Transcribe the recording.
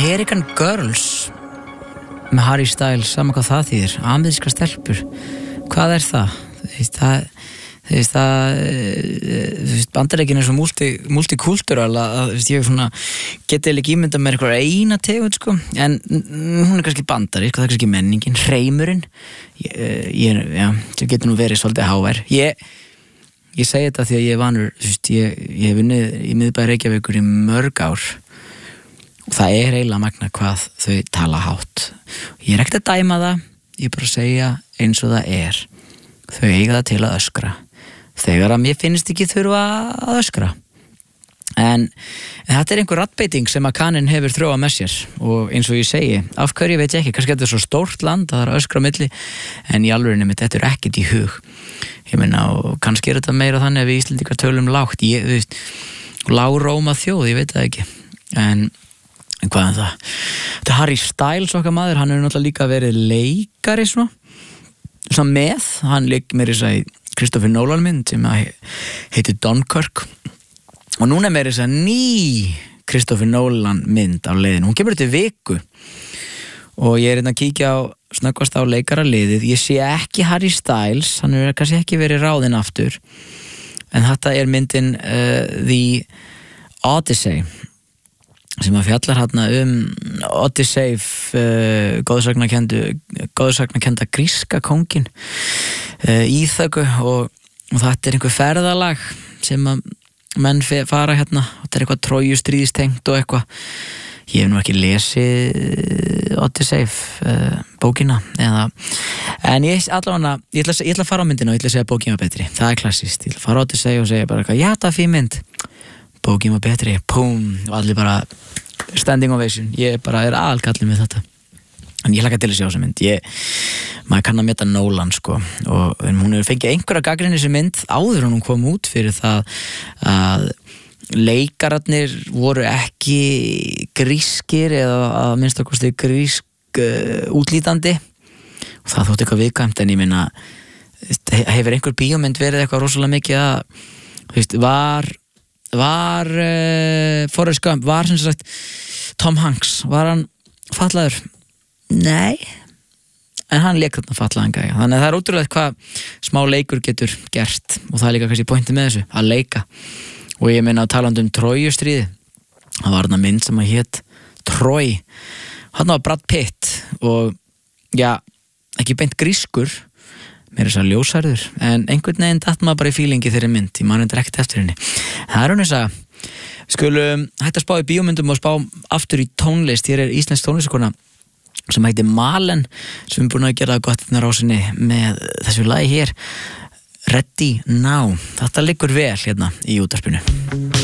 American Girls með Harry Styles, sama hvað það þýðir, amerískar stelpur, hvað það? Þú veist, Bandaríkin svo multikultúral að ég svona geti ekki ímyndað mér eitthvað eina tegund, sko, en hún kannski bandarísk, það kannski menningin, hreimurinn, sem getur nú verið svolítið hávær. Ég segi þetta því að ég er vanur, þú veist, ég hef unnið í miðbæ Reykjavíkur í mörg ár og það eiginlega magna hvað þau tala hátt. Ég ekkert að dæma það, ég bara segja eins og það er. Þau eiga það til að öskra. Þegar að mér finnst ekki þurfa að öskra. En þetta einhver raddbeiting sem að kaninn hefur þróað með sér og eins og ég segi, af hverju veit ég ekki, kannski þetta svo stórt land að það er öskra á milli, en í alvörunni mitt, þetta ekkert í hug. Ég meina, og kannski þetta meira þannig að við Íslendingar tölum lágt, þú veist, lágróma þjóð, ég veit það ekki. En hvað það? Þetta er Harry Styles okkar maður, hann hefur náttúrulega líka verið leikari svona með, hann leik meira þess að Christopher Nolan mynd sem heitir Dunkirk og núna er meira þess að ný Christopher Nolan mynd á leiðinu, hún kemur til viku og ég að kíkja á snöggvast á leikaraliðið, ég sé ekki Harry Styles, hann hefur kannski ekki verið ráðinn aftur, en þetta er myndin The Odyssey sem að fjallar hérna Odyssey góðsagnakenda gríska kóngin Íþöku og þetta er einhver ferðalag sem að menn fara hérna og þetta er eitthvað Trójustríðstengt og eitthvað ég hef nú ekki lesið Odyssey bókina en ég ætla að fara á myndina og ég ætla að segja bókin var betri, það er klassískt, ég ætla að fara á Odyssey og segja bara eitthvað, já það er fín mynd bókin var betri, púm og allir bara standing ovation ég bara er aðalkallið með þetta en ég hlakka til að sjá þessa mynd maður kann að meta Nolan sko og hún hefur fengið einhverja gagnrýni þessi mynd áður en hún kom út fyrir það að leikararnir voru ekki grískir eða að minnstakosti grísk útlítandi og það þótti eitthvað viðkvæmt en ég meina hefur einhver bíómynd verið eitthvað rosalega mikið að þú veist, var Forrest Gump, var sem sagt Tom Hanks, var hann fatlaður? Nei en hann lék þarna fatlaðan gæja þannig að það er ótrúlega hvað smá leikur getur gert og það er líka kannski pointið með þessu að leika og ég meina að talandi Trójustríði það var þarna mynd sem að hét Trój hann var Brad Pitt og já, ekki beint grískur mér þess að ljósarður en einhvern veginn datt maður bara í fílingi þeirri mynd ég man ekkert eftir henni það er hún þess að skulum hætta að spá í bíómyndum og spá aftur í tónlist hér er íslensk tónlistakona sem heitir Malen sem er búin að gera gott þarna rásinni með þessu lagi hér Ready Now þetta liggur vel hérna í útvarpinu